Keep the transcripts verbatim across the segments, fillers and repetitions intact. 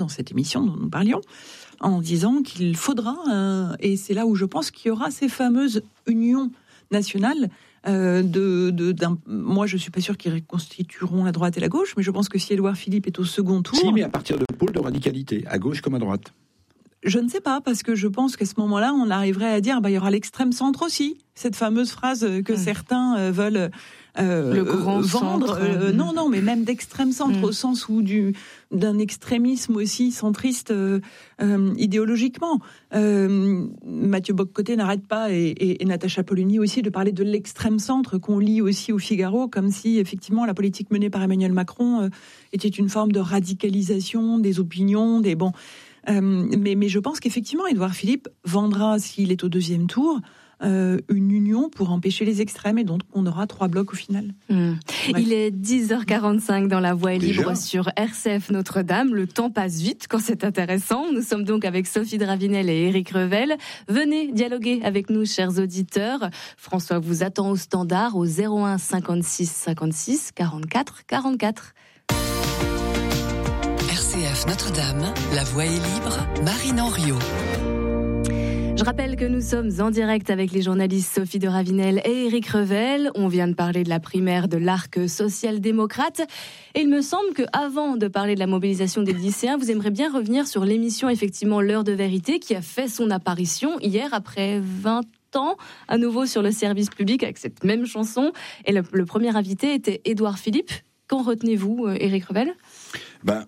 dans cette émission dont nous parlions, en disant qu'il faudra, euh, et c'est là où je pense qu'il y aura ces fameuses unions nationales. Euh, de, de, d'un, moi, je suis pas sûr qu'ils reconstitueront la droite et la gauche, mais je pense que si Édouard Philippe est au second tour... Si, mais à partir de pôles de radicalité, à gauche comme à droite. Je ne sais pas, parce que je pense qu'à ce moment-là, on arriverait à dire, bah, il y aura l'extrême centre aussi. Cette fameuse phrase que mmh. certains euh, veulent euh, le grand euh, vendre. centre. Euh, mmh. Non, non, mais même d'extrême centre, mmh. au sens où du, d'un extrémisme aussi centriste euh, euh, idéologiquement. Euh, Mathieu Bock-Côté n'arrête pas, et, et, et Natacha Polony aussi, de parler de l'extrême centre, qu'on lit aussi au Figaro, comme si, effectivement, la politique menée par Emmanuel Macron euh, était une forme de radicalisation des opinions, des... Bon, Euh, mais, mais je pense qu'effectivement, Édouard Philippe vendra, s'il est au deuxième tour, euh, une union pour empêcher les extrêmes, et donc on aura trois blocs au final. Mmh. Il est dix heures quarante-cinq dans La Voix est Déjà libre sur R C F Notre-Dame. Le temps passe vite quand c'est intéressant. Nous sommes donc avec Sophie Dravinel et Éric Revel. Venez dialoguer avec nous, chers auditeurs. François vous attend au standard au zéro un cinquante-six cinquante-six quarante-quatre quarante-quatre. R C F Notre-Dame, La Voix est libre, Marine Henriot. Je rappelle que nous sommes en direct avec les journalistes Sophie de Ravinel et Éric Revel. On vient de parler de la primaire de l'arc social-démocrate. Et il me semble qu'avant de parler de la mobilisation des lycéens, vous aimeriez bien revenir sur l'émission, effectivement, L'heure de vérité, qui a fait son apparition hier après vingt ans, à nouveau sur le service public avec cette même chanson. Et le, le premier invité était Édouard Philippe. Qu'en retenez-vous, Éric Revel ? Ben,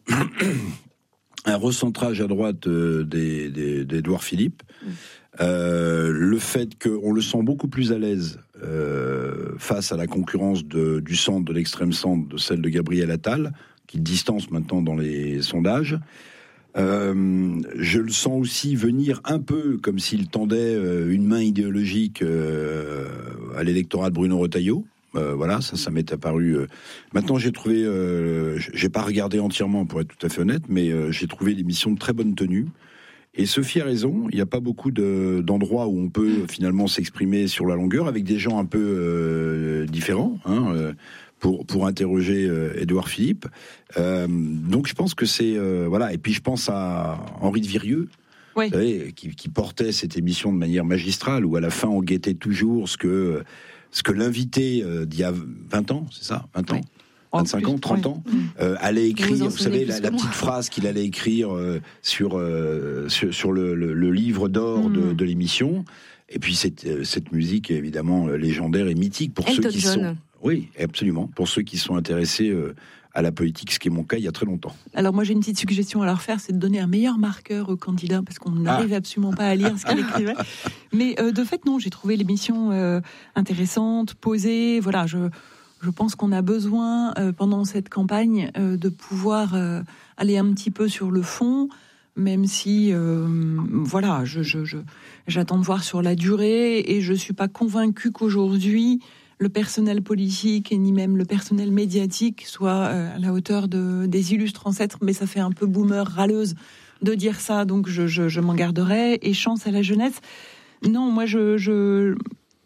un recentrage à droite euh, des, des, d'Édouard Philippe. Mmh. Euh, le fait qu'on le sent beaucoup plus à l'aise euh, face à la concurrence de, du centre, de l'extrême centre, de celle de Gabriel Attal, qui distance maintenant dans les sondages. Euh, je le sens aussi venir un peu comme s'il tendait euh, une main idéologique euh, à l'électorat de Bruno Retailleau. Euh, voilà, ça, ça m'est apparu. Euh... Maintenant, j'ai trouvé, euh, j'ai pas regardé entièrement pour être tout à fait honnête, mais euh, j'ai trouvé l'émission de très bonne tenue. Et Sophie a raison, il n'y a pas beaucoup de, d'endroits où on peut finalement s'exprimer sur la longueur avec des gens un peu euh, différents, hein, euh, pour pour interroger euh, Édouard Philippe. Euh, donc je pense que c'est euh, voilà. Et puis je pense à Henri de Virieu. Oui. Vous savez, qui, qui portait cette émission de manière magistrale, où à la fin on guettait toujours ce que ce que l'invité euh, d'il y a vingt ans, c'est ça, vingt ans. Oui. vingt-cinq ans, trente ans, euh, allait écrire, vous, vous savez, la, la petite phrase qu'il allait écrire euh, sur, euh, sur, sur le, le, le livre d'or mmh. de, de l'émission. Et puis cette, cette musique, évidemment, légendaire et mythique pour Elton ceux qui John. sont... Oui, absolument. Pour ceux qui sont intéressés euh, à la politique, ce qui est mon cas il y a très longtemps. Alors moi, j'ai une petite suggestion à leur faire, c'est de donner un meilleur marqueur au candidat, parce qu'on n'arrive ah. absolument pas à lire ce qu'il écrivait. Mais euh, de fait, non, j'ai trouvé l'émission euh, intéressante, posée, voilà, je... Je pense qu'on a besoin, euh, pendant cette campagne, euh, de pouvoir euh, aller un petit peu sur le fond, même si, euh, voilà, je, je, je, j'attends de voir sur la durée, et je suis pas convaincue qu'aujourd'hui, le personnel politique, et ni même le personnel médiatique, soit euh, à la hauteur de, des illustres ancêtres, mais ça fait un peu boomer râleuse de dire ça, donc je, je, je m'en garderai, et chance à la jeunesse. Non, moi, je... je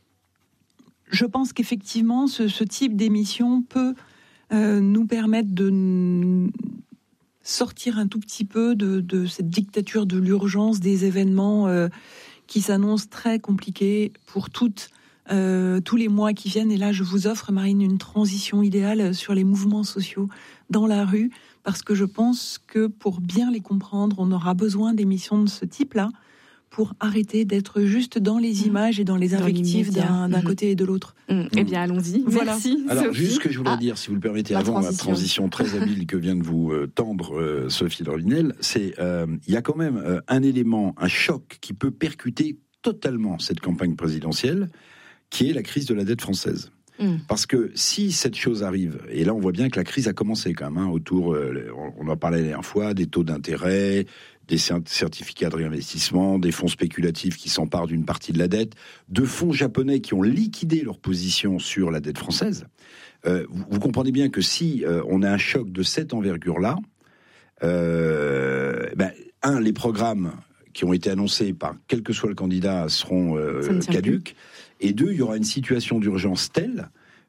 Je pense qu'effectivement, ce, ce type d'émission peut euh, nous permettre de n- sortir un tout petit peu de, de cette dictature de l'urgence des événements euh, qui s'annoncent très compliqués pour toutes, euh, tous les mois qui viennent. Et là, je vous offre, Marine, une transition idéale sur les mouvements sociaux dans la rue, parce que je pense que pour bien les comprendre, on aura besoin d'émissions de ce type-là, pour arrêter d'être juste dans les images et dans les invectives dans d'un, d'un mmh. côté et de l'autre. Mmh. Eh bien, allons-y. Voilà. Merci. Alors, Sophie. juste ce que je voulais ah, dire, si vous le permettez, la avant transition. la transition très habile que vient de vous euh, tendre euh, Sophie Dravinel, c'est il euh, y a quand même euh, un élément, un choc qui peut percuter totalement cette campagne présidentielle, qui est la crise de la dette française. Mmh. Parce que si cette chose arrive, et là on voit bien que la crise a commencé quand même, hein, autour, euh, on en parlait la dernière fois, des taux d'intérêt, des certificats de réinvestissement, des fonds spéculatifs qui s'emparent d'une partie de la dette, de fonds japonais qui ont liquidé leur position sur la dette française. Euh, vous, vous comprenez bien que si euh, on a un choc de cette envergure-là, euh, ben, un, les programmes qui ont été annoncés par quel que soit le candidat seront euh, caducs, et deux, il y aura une situation d'urgence telle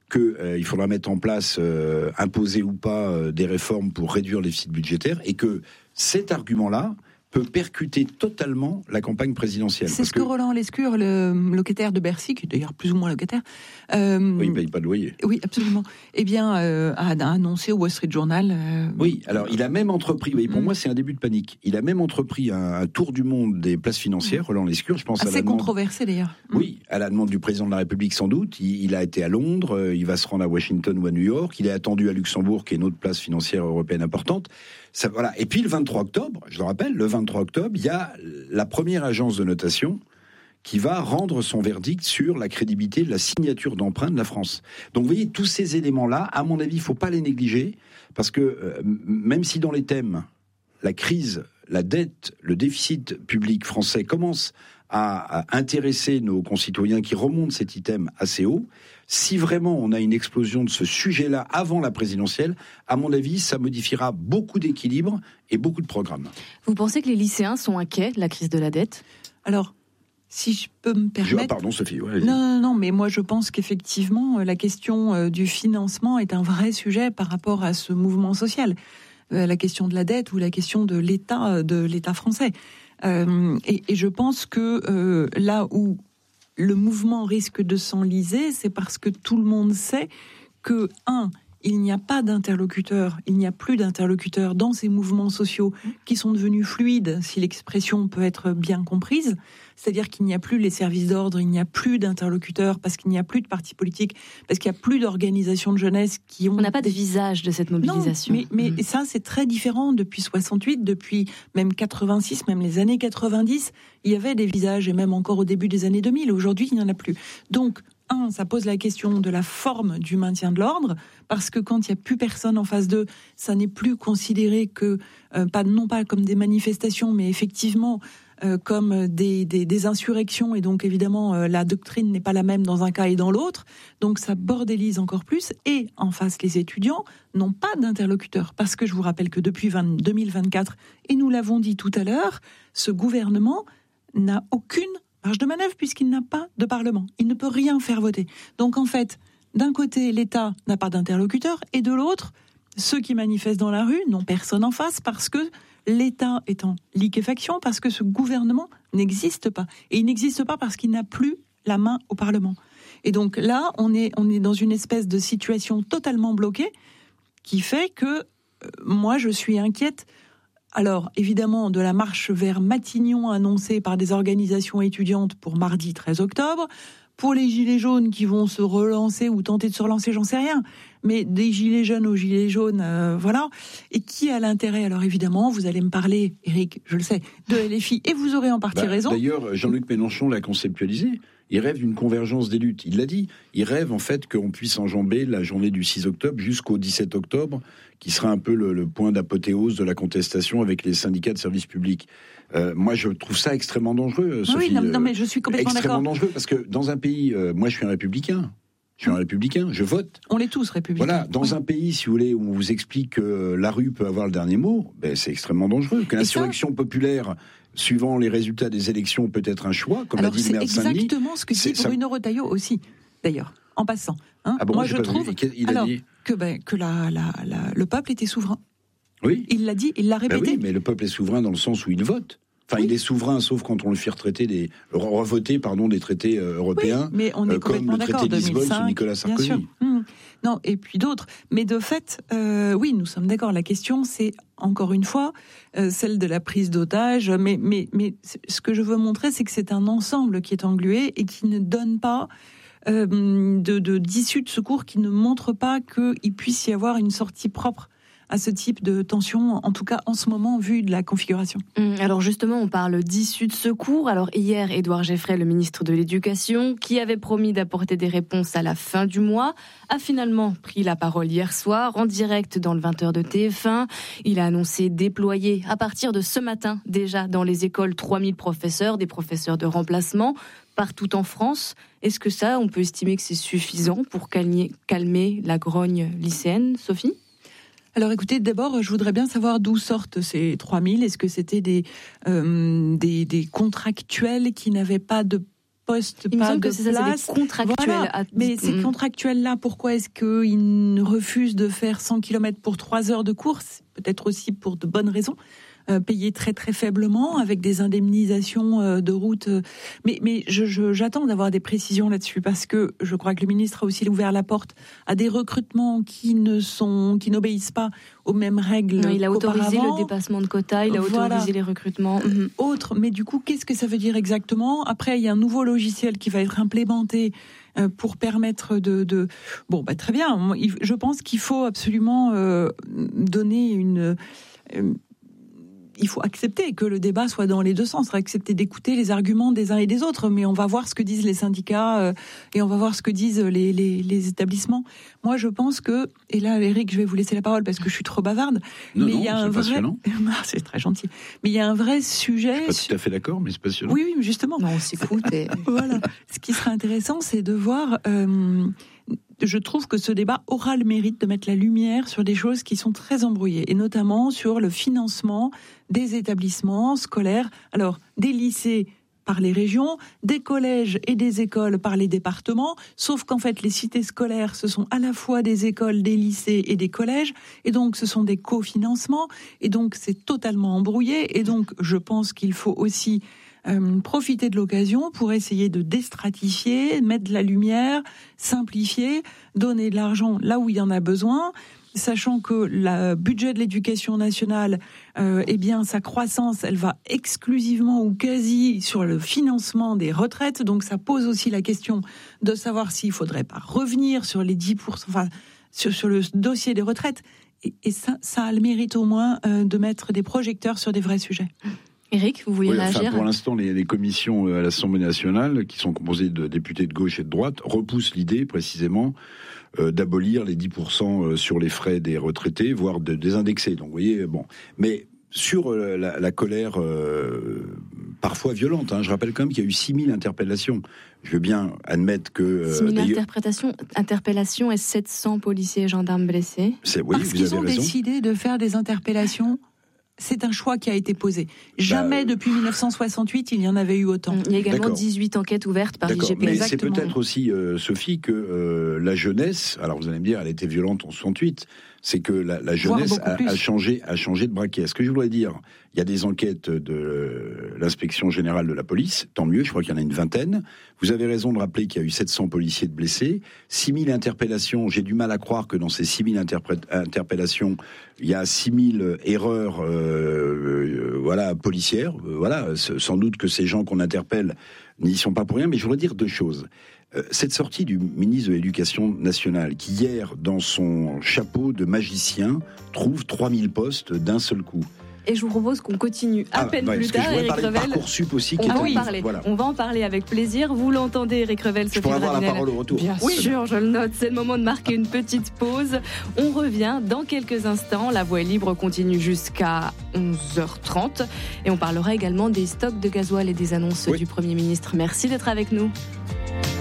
qu'il euh, faudra mettre en place, euh, imposer ou pas, euh, des réformes pour réduire les déficits budgétaires, et que cet argument-là peut percuter totalement la campagne présidentielle. C'est ce que, que Roland Lescure, le locataire de Bercy, qui est d'ailleurs plus ou moins locataire... Euh, oui, il ne paye pas de loyer. Oui, absolument. Eh bien, euh, a annoncé au Wall Street Journal... Euh, oui, alors il a même entrepris, oui, pour mmh. moi c'est un début de panique, il a même entrepris un, un tour du monde des places financières, mmh. Roland Lescure, je pense... Assez à la demande, controversé d'ailleurs. Oui, à la demande du président de la République sans doute, il, il a été à Londres, euh, il va se rendre à Washington ou à New York, il est attendu à Luxembourg, qui est une autre place financière européenne importante. Ça, voilà. Et puis le vingt-trois octobre, je le rappelle, le vingt-trois octobre, il y a la première agence de notation qui va rendre son verdict sur la crédibilité de la signature d'emprunt de la France. Donc vous voyez, tous ces éléments-là, à mon avis, il ne faut pas les négliger, parce que euh, même si dans les thèmes, la crise, la dette, le déficit public français commence à, à intéresser nos concitoyens qui remontent cet item assez haut, si vraiment on a une explosion de ce sujet-là avant la présidentielle, à mon avis, ça modifiera beaucoup d'équilibres et beaucoup de programmes. Vous pensez que les lycéens sont inquiets de la crise de la dette ? Alors, si je peux me permettre... Je, pardon Sophie. Ouais, non, non, non, mais moi je pense qu'effectivement, la question du financement est un vrai sujet par rapport à ce mouvement social. La question de la dette ou la question de l'État, de l'État français. Euh, et, et je pense que euh, là où le mouvement risque de s'enliser, c'est parce que tout le monde sait que, un, il n'y a pas d'interlocuteur, il n'y a plus d'interlocuteur dans ces mouvements sociaux qui sont devenus fluides, si l'expression peut être bien comprise. C'est-à-dire qu'il n'y a plus les services d'ordre, il n'y a plus d'interlocuteurs, parce qu'il n'y a plus de partis politiques, parce qu'il n'y a plus d'organisations de jeunesse qui ont... On n'a pas de visage de cette mobilisation. Non, mais, mais mmh. ça, c'est très différent depuis soixante-huit, depuis même quatre-vingt-six, même les années quatre-vingt-dix, il y avait des visages, et même encore au début des années deux mille. Aujourd'hui, il n'y en a plus. Donc, un, ça pose la question de la forme du maintien de l'ordre, parce que quand il n'y a plus personne en face d'eux, ça n'est plus considéré que, euh, pas, non pas comme des manifestations, mais effectivement euh, comme des, des, des insurrections, et donc évidemment euh, la doctrine n'est pas la même dans un cas et dans l'autre, donc ça bordélise encore plus, et en face les étudiants n'ont pas d'interlocuteur, parce que je vous rappelle que depuis deux mille vingt-quatre, et nous l'avons dit tout à l'heure, ce gouvernement n'a aucune marge de manœuvre puisqu'il n'a pas de Parlement. Il ne peut rien faire voter. Donc en fait, d'un côté, l'État n'a pas d'interlocuteur, et de l'autre, ceux qui manifestent dans la rue n'ont personne en face parce que l'État est en liquéfaction, parce que ce gouvernement n'existe pas. Et il n'existe pas parce qu'il n'a plus la main au Parlement. Et donc là, on est, on est dans une espèce de situation totalement bloquée qui fait que euh, moi, je suis inquiète. Alors, évidemment, de la marche vers Matignon annoncée par des organisations étudiantes pour mardi treize octobre, pour les gilets jaunes qui vont se relancer ou tenter de se relancer, j'en sais rien, mais des gilets jaunes aux gilets jaunes, euh, voilà. Et qui a l'intérêt ? Alors évidemment, vous allez me parler, Éric, je le sais, de L F I, et vous aurez en partie bah, raison. D'ailleurs, Jean-Luc Mélenchon l'a conceptualisé. Il rêve d'une convergence des luttes. Il l'a dit. Il rêve en fait qu'on puisse enjamber la journée du six octobre jusqu'au dix-sept octobre, qui sera un peu le, le point d'apothéose de la contestation avec les syndicats de services publics. Euh, moi, je trouve ça extrêmement dangereux, Sophie. Oui, non, non mais je suis complètement extrêmement d'accord. dangereux parce que dans un pays, euh, moi, je suis un républicain. Je suis un républicain, je vote. On l'est tous républicains. Voilà, dans oui. un pays, si vous voulez, où on vous explique que la rue peut avoir le dernier mot, ben, c'est extrêmement dangereux. Que l'insurrection ça... populaire, suivant les résultats des élections, peut être un choix, comme Alors, l'a dit le maire de Saint-Denis. C'est exactement ce que dit Bruno ça... Retailleau aussi, d'ailleurs, en passant. Hein. Ah bon, moi, je trouve il a alors, dit... que, ben, que la, la, la, le peuple était souverain. Oui. Il l'a dit, il l'a répété. Ben oui, mais le peuple est souverain dans le sens où il vote. Enfin, oui. il est souverain, sauf quand on le fait retraiter des, revoter, pardon, des traités euh, européens, oui, mais on est euh, comme le traité de Lisbonne sur Nicolas Sarkozy. Bien sûr. Mmh. Non, et puis d'autres. Mais de fait, euh, oui, nous sommes d'accord. La question, c'est encore une fois euh, celle de la prise d'otages. Mais, mais, mais ce que je veux montrer, c'est que c'est un ensemble qui est englué et qui ne donne pas euh, de, de, d'issue de secours, qui ne montre pas qu'il puisse y avoir une sortie propre à ce type de tension, en tout cas en ce moment, vu de la configuration. Alors justement, on parle d'issue de secours. Alors hier, Édouard Geffray, le ministre de l'Éducation, qui avait promis d'apporter des réponses à la fin du mois, a finalement pris la parole hier soir, en direct dans le vingt heures de T F un. Il a annoncé déployer, à partir de ce matin, déjà dans les écoles, trois mille professeurs, des professeurs de remplacement, partout en France. Est-ce que ça, on peut estimer que c'est suffisant pour calmer, calmer la grogne lycéenne, Sophie ? Alors écoutez, d'abord, je voudrais bien savoir d'où sortent ces trois mille. Est-ce que c'était des, euh, des, des contractuels qui n'avaient pas de poste, Il me pas semble de que c'est place. ça, c'est des contractuels. Voilà. À... Mais ces mmh. contractuels-là, pourquoi est-ce qu'ils refusent de faire cent kilomètres pour trois heures de course ? Peut-être aussi pour de bonnes raisons. Euh, payés très très faiblement, avec des indemnisations euh, de route. Euh, mais mais je, je, j'attends d'avoir des précisions là-dessus, parce que je crois que le ministre a aussi ouvert la porte à des recrutements qui ne sont, qui n'obéissent pas aux mêmes règles. Non, il a autorisé qu'auparavant. le dépassement de quotas, il a Voilà. autorisé les recrutements. Mmh. Autre, mais du coup, qu'est-ce que ça veut dire exactement ? Après, il y a un nouveau logiciel qui va être implémenté euh, pour permettre de, de... Bon, bah, très bien. Je pense qu'il faut absolument euh, donner une... Euh, il faut accepter que le débat soit dans les deux sens, accepter d'écouter les arguments des uns et des autres, mais on va voir ce que disent les syndicats euh, et on va voir ce que disent les, les, les établissements. Moi, je pense que, et là, Éric, je vais vous laisser la parole parce que je suis trop bavarde, non, mais non, il y a un vrai... c'est très gentil. Mais il y a un vrai sujet... Je suis pas tout à fait d'accord, mais c'est passionnant. Oui, oui, justement. Non, on s'écoute. Et... voilà. Ce qui serait intéressant, c'est de voir... Euh, je trouve que ce débat aura le mérite de mettre la lumière sur des choses qui sont très embrouillées, et notamment sur le financement des établissements scolaires, alors des lycées par les régions, des collèges et des écoles par les départements, sauf qu'en fait les cités scolaires, ce sont à la fois des écoles, des lycées et des collèges, et donc ce sont des cofinancements, et donc c'est totalement embrouillé, et donc je pense qu'il faut aussi Euh, profiter de l'occasion pour essayer de déstratifier, mettre de la lumière, simplifier, donner de l'argent là où il y en a besoin, sachant que le budget de l'éducation nationale, euh, eh bien, sa croissance, elle va exclusivement ou quasi sur le financement des retraites, donc ça pose aussi la question de savoir s'il faudrait pas revenir sur les dix pour cent, enfin, sur, sur le dossier des retraites, et, et ça, ça a le mérite au moins euh, de mettre des projecteurs sur des vrais sujets. Éric, vous vouliez oui, réagir ? enfin, pour l'instant, les, les commissions à l'Assemblée nationale, qui sont composées de députés de gauche et de droite, repoussent l'idée précisément euh, d'abolir les dix pour cent sur les frais des retraités, voire de désindexer. Donc, vous voyez, bon. Mais sur euh, la, la colère euh, parfois violente, hein, je rappelle quand même qu'il y a eu six mille interpellations. Je veux bien admettre que... Euh, six mille interpellations, interpellations et sept cents policiers et gendarmes blessés. C'est, oui, Parce vous qu'ils avez ont raison. décidé de faire des interpellations. C'est un choix qui a été posé. Jamais bah, depuis dix-neuf cent soixante-huit, il y en avait eu autant. Il y a également D'accord. dix-huit enquêtes ouvertes par l'I G P. Mais Exactement. c'est peut-être aussi, euh, Sophie, que euh, la jeunesse, alors vous allez me dire, elle était violente en soixante-huit, c'est que la, la jeunesse a, a, changé, a changé de braquet. Ce que je voudrais dire, il y a des enquêtes de l'inspection générale de la police, tant mieux, je crois qu'il y en a une vingtaine. Vous avez raison de rappeler qu'il y a eu sept cents policiers de blessés, six mille interpellations. J'ai du mal à croire que dans ces six mille interpré- interpellations, il y a six mille erreurs euh, euh, voilà, policières. Euh, voilà, sans doute que ces gens qu'on interpelle n'y sont pas pour rien, mais je voudrais dire deux choses. Euh, cette sortie du ministre de l'Éducation nationale, qui hier, dans son chapeau de magicien, trouve trois mille postes d'un seul coup. Et je vous propose qu'on continue à ah, peine ouais, plus parce tard, que je Éric parler Revel. De Parcoursup aussi, qui on est va en en ligne. parler. Voilà. On va en parler avec plaisir. Vous l'entendez, Éric Revel, Sophie Je pourrais avoir la Dravinel. parole au retour. Bien Oui. sûr, je le note. C'est le moment de marquer une petite pause. On revient dans quelques instants. La Voix est libre continue jusqu'à onze heures trente. Et on parlera également des stocks de gasoil et des annonces oui. du Premier ministre. Merci d'être avec nous.